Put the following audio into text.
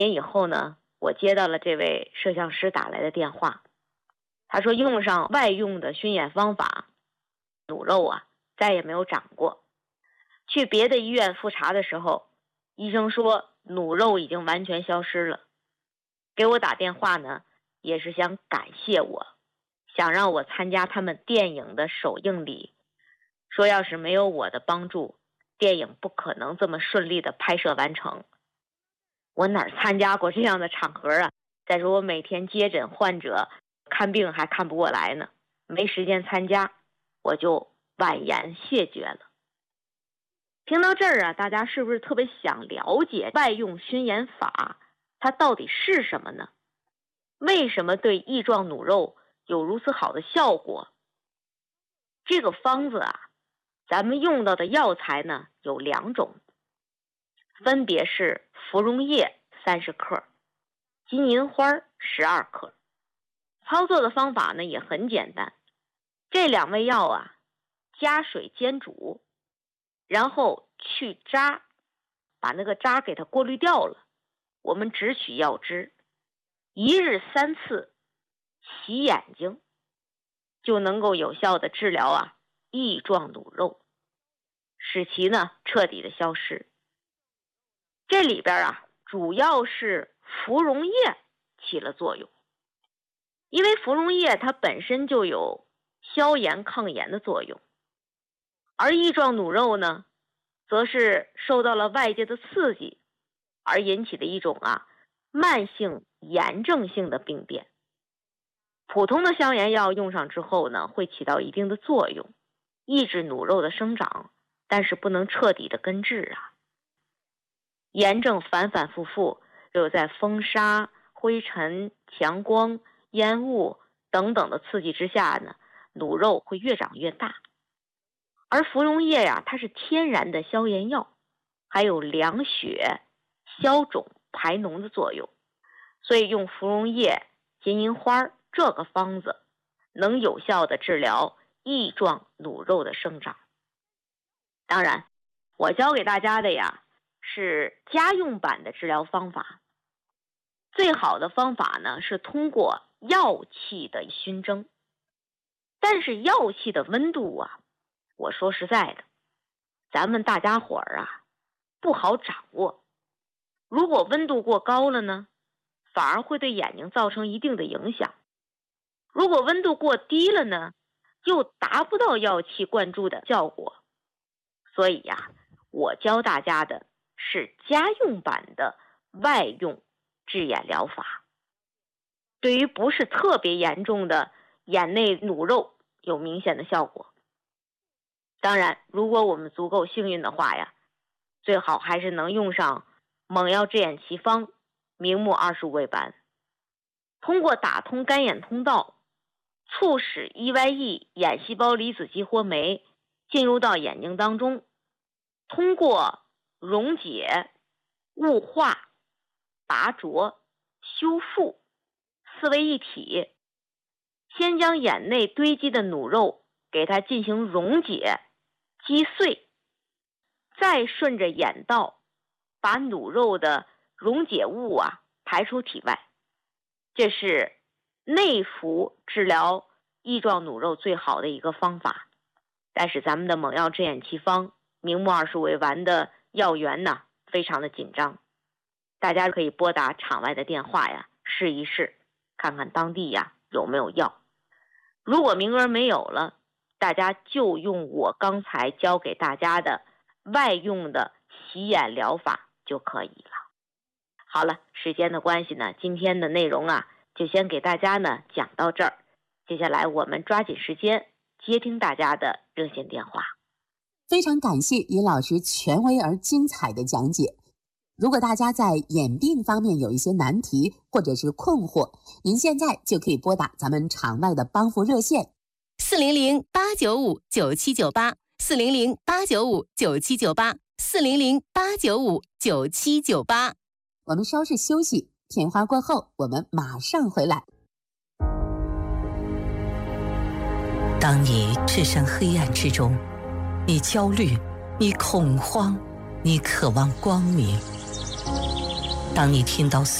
年以后呢，我接到了这位摄像师打来的电话，他说用上外用的熏眼方法，努肉啊再也没有长过。去别的医院复查的时候，医生说努肉已经完全消失了。给我打电话呢，也是想感谢我，想让我参加他们电影的首映礼，说要是没有我的帮助，电影不可能这么顺利的拍摄完成。我哪参加过这样的场合啊？再说我每天接诊患者，看病还看不过来呢，没时间参加，我就婉言谢绝了。听到这儿啊，大家是不是特别想了解外用熏眼法它到底是什么呢？为什么对翼状努肉有如此好的效果？这个方子啊，咱们用到的药材呢有2种，分别是芙蓉叶30克，金银花12克。操作的方法呢也很简单，这2味药啊，加水煎煮，然后去渣，把那个渣给它过滤掉了，我们只取药汁，1日3次洗眼睛，就能够有效的治疗啊翼状努肉，使其呢彻底的消失。这里边啊主要是芙蓉叶起了作用，因为芙蓉叶它本身就有消炎抗炎的作用，而翼状努肉呢则是受到了外界的刺激而引起的一种慢性炎症性的病变。普通的消炎药用上之后呢，会起到一定的作用，抑制努肉的生长，但是不能彻底的根治啊。炎症反反复复，只有在风沙、灰尘、强光、烟雾等等的刺激之下呢，努肉会越长越大。而芙蓉叶呀，它是天然的消炎药，还有凉血、消肿、排脓的作用，所以用芙蓉叶、金银花这个方子能有效的治疗翼状努肉的生长。当然，我教给大家的呀是家用版的治疗方法。最好的方法呢是通过药气的熏蒸，但是药气的温度啊，我说实在的，咱们大家伙儿啊不好掌握。如果温度过高了呢，反而会对眼睛造成一定的影响。如果温度过低了呢，又达不到药气灌注的效果。所以呀，我教大家的是家用版的外用治眼疗法。对于不是特别严重的眼内努肉有明显的效果。当然，如果我们足够幸运的话呀，最好还是能用上猛药治眼奇方明目25味丸，通过打通干眼通道，促使 EYE 眼细胞离子激活酶进入到眼睛当中，通过溶解、雾化、拔浊、修复4位一体，先将眼内堆积的努肉给它进行溶解、击碎，再顺着眼道把努肉的溶解物排出体外。这是内服治疗翼状努肉最好的一个方法。但是咱们的猛药治眼奇方明目25味丸的药源呢非常的紧张，大家可以拨打场外的电话呀试一试，看看当地呀有没有药。如果名额没有了，大家就用我刚才教给大家的外用的洗眼疗法就可以了。好了，时间的关系呢，今天的内容就先给大家呢讲到这儿。接下来我们抓紧时间接听大家的热线电话。 非常感谢尹老师权威而精彩的讲解。如果大家在眼病方面有一些难题或者是困惑，您现在就可以拨打咱们场外的帮扶热线 400-895-9798 400-895-9798 400-895-9798。 我们稍事休息，片花过后我们马上回来。 当你置身黑暗之中，你焦虑，你恐慌，你渴望光明。 当你听到